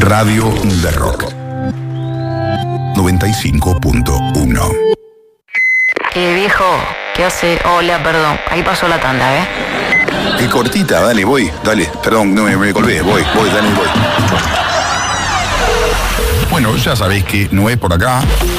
Radio de Rock 95.1. Viejo, ¿qué hace? Hola, perdón. Ahí pasó la tanda, Qué cortita, dale, voy. Dale, perdón, no me colgué. Voy, dale, voy. Bueno, ya sabéis que no es por acá.